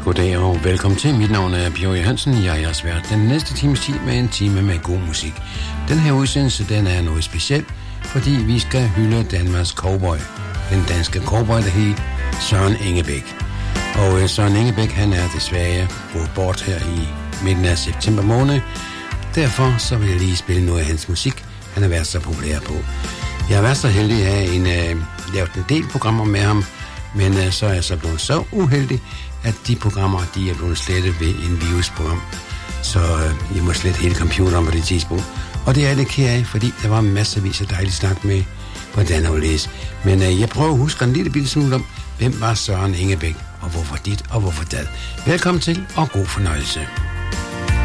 Goddag og velkommen til. Mit navn er Bjørn Hansen. Jeg er svært den næste times tid med en time med god musik. Den her udsendelse, den er noget specielt, fordi vi skal hylde Danmarks cowboy. Den danske cowboy, der hedder Søren Engebæk. Og Søren Engebæk, han er desværre gået bort her i midten af september måned. Derfor så vil jeg lige spille noget af hans musik. Han har været så populær på. Jeg har været så heldig at have lavet en del programmer med ham, men så er jeg så blevet så uheldig, at de programmer, de er blevet slettet ved en virusprogram. Så jeg må slette hele computeren på det tidspunkt. Og det er jeg lidt ked af, fordi der var masservis af dejligt snak med, hvordan jeg læse. Men jeg prøver at huske en lille bitte smule om, hvem var Søren Engebæk, og hvorfor dit, og hvorfor dat. Velkommen til, og god fornøjelse.